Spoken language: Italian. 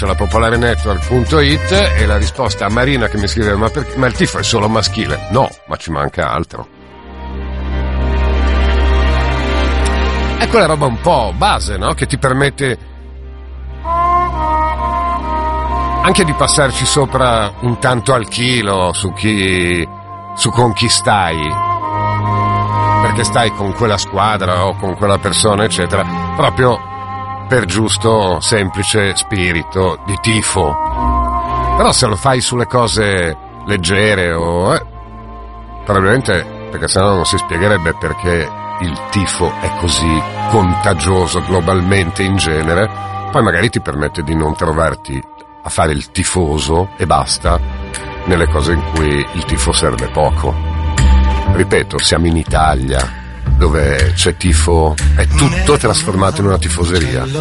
@popolarenetwork.it e la risposta a Marina che mi scrive ma il tifo è solo maschile? No, ma ci manca altro. È quella roba un po' base, no? Che ti permette anche di passarci sopra un tanto al chilo su con chi stai, perché stai con quella squadra o con quella persona eccetera, proprio per giusto semplice spirito di tifo. Però se lo fai sulle cose leggere probabilmente, perché sennò non si spiegherebbe perché il tifo è così contagioso globalmente in genere, poi magari ti permette di non trovarti a fare il tifoso e basta nelle cose in cui il tifo serve poco. Ripeto, siamo in Italia, dove c'è tifo, è tutto trasformato in una tifoseria.